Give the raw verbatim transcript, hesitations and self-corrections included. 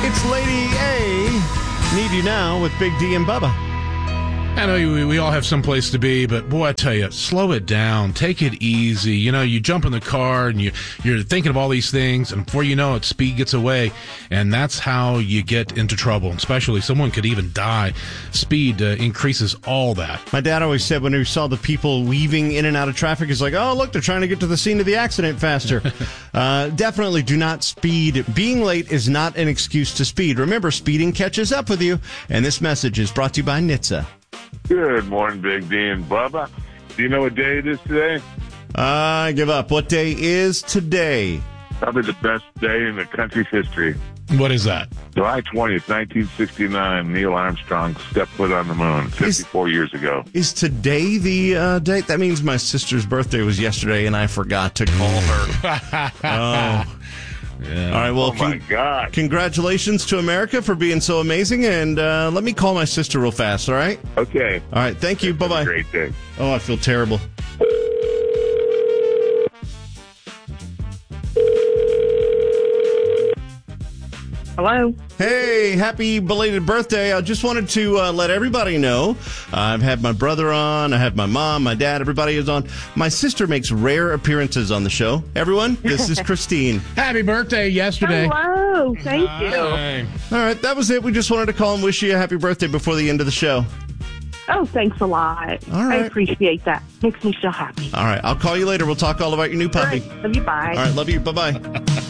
It's Lady A. Need You Now with Big D and Bubba. I know we, we all have some place to be, but boy, I tell you, slow it down. Take it easy. You know, you jump in the car and you, you're thinking of all these things, and before you know it, speed gets away, and that's how you get into trouble, especially someone could even die. Speed uh, increases all that. My dad always said when he saw the people weaving in and out of traffic, he's like, oh, look, they're trying to get to the scene of the accident faster. uh, definitely do not speed. Being late is not an excuse to speed. Remember, speeding catches up with you, and this message is brought to you by N H T S A. Good morning, Big D and Bubba. Do you know what day it is today? I give up. What day is today? Probably the best day in the country's history. What is that? July twentieth, nineteen sixty-nine, Neil Armstrong stepped foot on the moon fifty-four is, years ago. Is today the uh, date? That means my sister's birthday was yesterday, and I forgot to call her. oh. Yeah. All right, well, oh my con- God. Congratulations to America for being so amazing, and uh, let me call my sister real fast, all right? Okay. All right, thank you. Bye-bye. Great day. Oh, I feel terrible. Hello. Hey, happy belated birthday. I just wanted to uh, let everybody know uh, I've had my brother on, I had my mom, my dad, everybody is on. My sister makes rare appearances on the show. Everyone, this is Christine. Happy birthday yesterday. Hello. Thank Hi. you. All right, that was it. We just wanted to call and wish you a happy birthday before the end of the show. Oh, thanks a lot. All right. I appreciate that. Makes me so happy. All right, I'll call you later. We'll talk all about your new puppy. All right. Love you. Bye. All right, love you. Bye-bye.